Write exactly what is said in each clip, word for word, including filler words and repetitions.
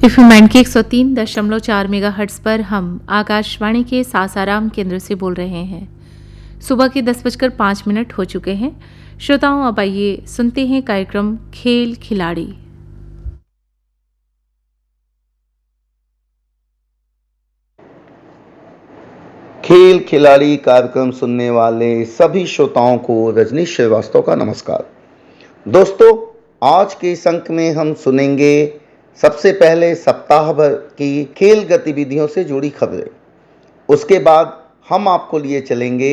FM band के एक सौ तीन दशमलव चार मेगा हर्ट्स पर हम आकाशवाणी के सासाराम केंद्र से बोल रहे हैं। सुबह के दस बजकर पाँच मिनट हो चुके हैं। श्रोताओं, अब आइए सुनते हैं कार्यक्रम खेल खिलाड़ी। खेल खिलाड़ी कार्यक्रम सुनने वाले सभी श्रोताओं को रजनीश श्रीवास्तव का नमस्कार। दोस्तों, आज के इस अंक में हम सुनेंगे सबसे पहले सप्ताह भर की खेल गतिविधियों से जुड़ी खबरें। उसके बाद हम आपको लिए चलेंगे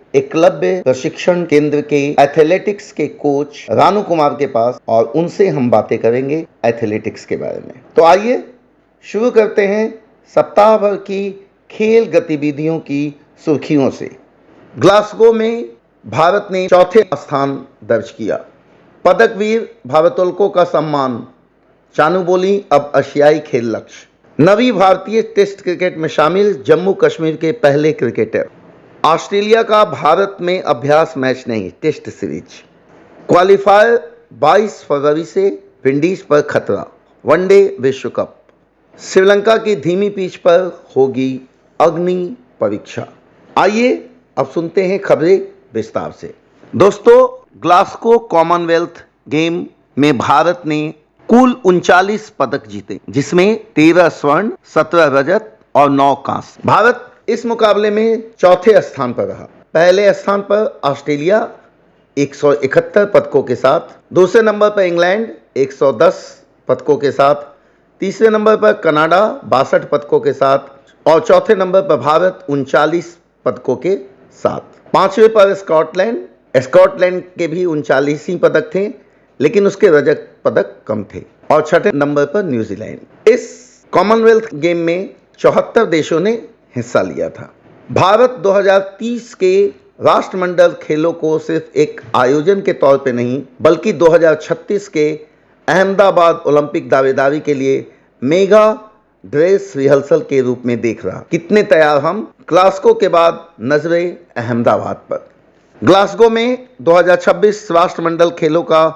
एकलव्य प्रशिक्षण केंद्र के एथलेटिक्स के कोच रानू कुमार के पास और उनसे हम बातें करेंगे एथलेटिक्स के बारे में। तो आइए शुरू करते हैं सप्ताह भर की खेल गतिविधियों की सुर्खियों से। ग्लासगो में भारत ने चौथे स्थान दर्ज किया। पदकवीर भारोत्तोलकों का सम्मान। चानू बोली, अब एशियाई खेल लक्ष्य। नवी भारतीय टेस्ट क्रिकेट में शामिल जम्मू कश्मीर के पहले क्रिकेटर। ऑस्ट्रेलिया का भारत में अभ्यास मैच नहीं, टेस्ट सीरीज। क्वालिफायर बाईस फरवरी से विंडीज पर खतरा। वनडे विश्व कप। श्रीलंका की धीमी पिच पर होगी अग्नि परीक्षा। आइए अब सुनते हैं खबरें विस्तार से। दोस्तों, ग्लासगो कॉमनवेल्थ गेम में भारत ने कुल उनचालीस पदक जीते, जिसमें तेरह स्वर्ण, सत्रह रजत और नौ कांस्य। भारत इस मुकाबले में चौथे स्थान पर रहा। पहले स्थान पर ऑस्ट्रेलिया एक सौ इकहत्तर पदकों के साथ, दूसरे नंबर पर इंग्लैंड एक सौ दस पदकों के साथ, तीसरे नंबर पर कनाडा बासठ पदकों के साथ और चौथे नंबर पर भारत उनचालीस पदकों के साथ। पांचवें पर स्कॉटलैंड। स्कॉटलैंड के भी उनचालीस ही पदक थे, लेकिन उसके रजत पदक कम थे। और छठे नंबर पर न्यूजीलैंड। इस कॉमनवेल्थ गेम में चौहत्तर देशों ने हिस्सा लिया था। भारत दो हज़ार तीस के राष्ट्रमंडल खेलों को सिर्फ एक आयोजन के तौर पे नहीं, बल्कि दो हज़ार छत्तीस के अहमदाबाद ओलंपिक दावेदारी के लिए मेगा ड्रेस रिहर्सल के रूप में देख रहा। कितने तैयार हम। ग्लासगो के बाद नजरें अहमदाबाद पर। ग्लासगो में दो हज़ार छब्बीस राष्ट्रमंडल खेलों का